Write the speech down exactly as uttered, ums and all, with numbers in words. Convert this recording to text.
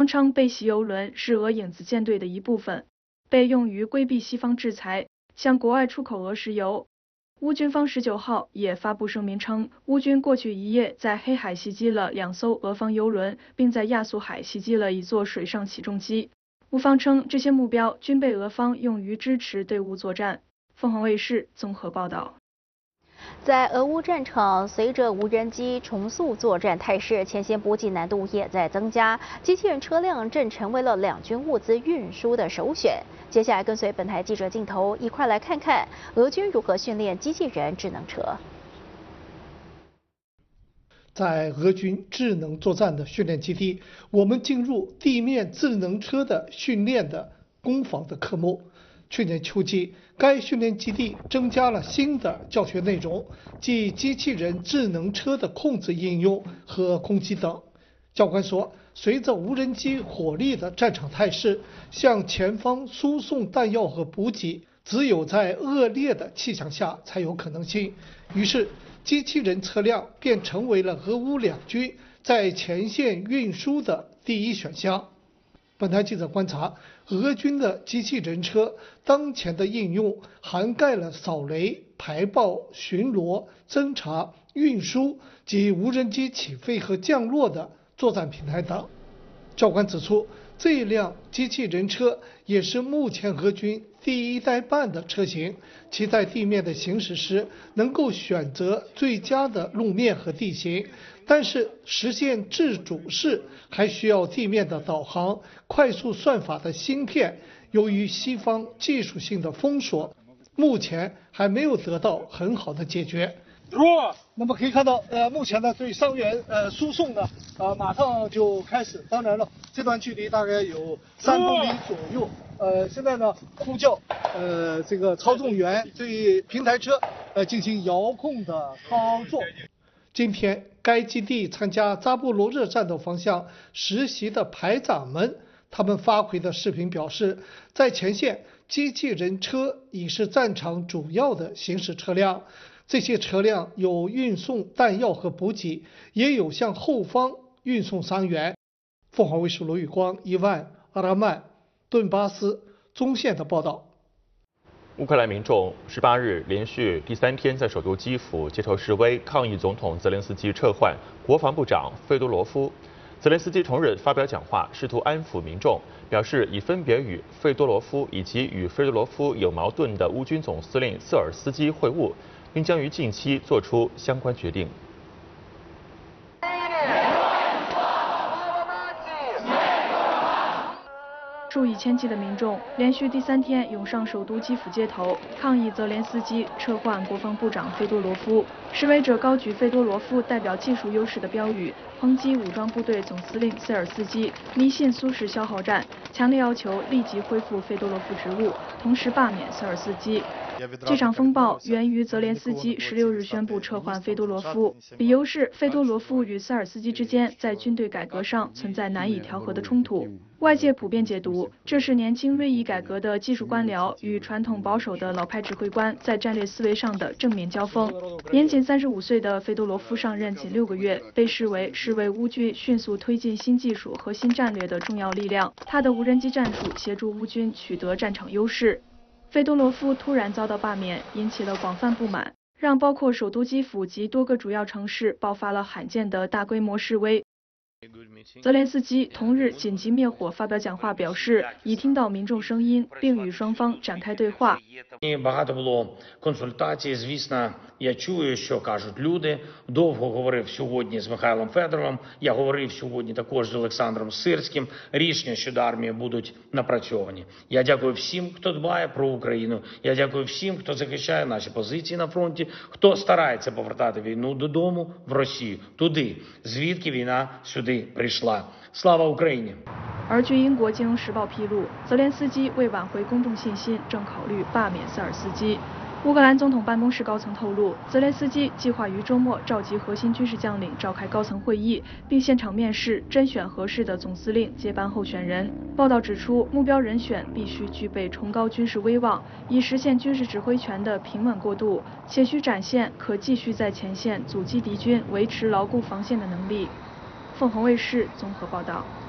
称被袭油轮是俄影子舰队的一部分，被用于规避西方制裁，向国外出口俄石油。乌军方十九号也发布声明称，乌军过去一夜在黑海袭击了两艘俄方油轮，并在亚速海袭击了一座水上起重机。乌方称这些目标均被俄方用于支持队伍作战。凤凰卫视综合报道。 在俄乌战场，随着无人机重塑作战态势，前线补给难度也在增加，机器人车辆正成为了两军物资运输的首选。接下来跟随本台记者镜头，一块来看看俄军如何训练机器人智能车。 在俄军智能作战的训练基地，我们进入地面智能车的训练的攻防的科目。去年秋季，该训练基地增加了新的教学内容，即机器人智能车的控制应用和攻击等。教官说，随着无人机火力的战场态势，向前方输送弹药和补给，只有在恶劣的气象下才有可能性。于是，机器人车辆便成为了俄乌两军在前线运输的第一选项。本台记者观察，俄军的机器人车当前的应用涵盖了扫雷、排爆、巡逻、侦察、运输及无人机起飞和降落的作战平台等。教官指出，这一辆机器人车也是目前俄军第一代半的车型，其在地面的行驶时能够选择最佳的路面和地形，但是实现自主视还需要地面的导航、快速算法的芯片，由于西方技术性的封锁，目前还没有得到很好的解决。那么可以看到，呃，目前呢对伤员呃输送呢，呃马上就开始。当然了，这段距离大概有三公里左右。呃，现在呢呼叫呃这个操纵员对平台车呃进行遥控的操作。今天，该基地参加扎波罗热战斗方向实习的排长们，他们发回的视频表示，在前线，机器人车已是战场主要的行驶车辆。这些车辆有运送弹药和补给，也有向后方运送伤员。凤凰卫视罗宇光、伊万、阿拉曼、顿巴斯、中线的报道。 乌克兰民众十八日连续第三天在首都基辅街头示威，抗议总统泽连斯基撤换国防部长费多罗夫。泽连斯基同日发表讲话，试图安抚民众，表示已分别与费多罗夫以及与费多罗夫有矛盾的乌军总司令瑟尔斯基会晤，并将于近期做出相关决定。 数以千计的民众连续第三天涌上首都基辅街头，抗议泽连斯基撤换国防部长费多罗夫。示威者高举费多罗夫代表技术优势的标语，抨击武装部队总司令塞尔斯基迷信苏式消耗战，强烈要求立即恢复费多罗夫职务，同时罢免塞尔斯基。这场风暴源于泽连斯基十六日宣布撤换费多罗夫，理由是费多罗夫与塞尔斯基之间在军队改革上存在难以调和的冲突。外界普遍解读，这是年轻锐意改革的技术官僚与传统保守的老派指挥官在战略思维上的正面交锋。年仅三十五岁的费多罗夫上任仅六个月，被视为是为乌军迅速推进新技术和新战略的重要力量。他的无人机战术协助乌军取得战场优势。费多罗夫突然遭到罢免，引起了广泛不满，让包括首都基辅及多个主要城市爆发了罕见的大规模示威。泽连斯基同日紧急灭火发表讲话，表示已听到民众声音，并与双方展开对话。 Багато було консультацій, звісно, я чую, що кажуть люди. Довго говорив сьогодні з Михайлом Федоровим, я говорив сьогодні також з Олександром Сирським. Рішення щодо армії будуть напрацьовані. Я дякую всім, хто дбає про Україну. Я дякую всім, хто захищає наші позиції на фронті, хто старається повертати війну додому, в Росію, туди, звідки війна сюди прийшла. Слава Україні! 而据英国《金融时报》披露，泽连斯基为挽回公众信心，正考虑罢免塞尔斯基。乌克兰总统办公室高层透露，泽连斯基计划于周末召集核心军事将领召开高层会议，并现场面试甄选合适的总司令接班候选人。报道指出，目标人选必须具备崇高军事威望，以实现军事指挥权的平稳过渡，且需展现可继续在前线阻击敌军、维持牢固防线的能力。凤凰卫视综合报道。